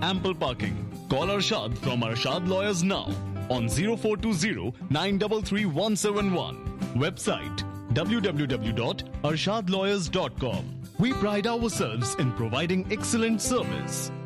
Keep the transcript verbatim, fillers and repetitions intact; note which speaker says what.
Speaker 1: ample parking. Call Arshad from Arshad Lawyers now on zero four two zero nine three three one seven one. Website w w w dot arshad lawyers dot com. We pride ourselves in providing excellent service.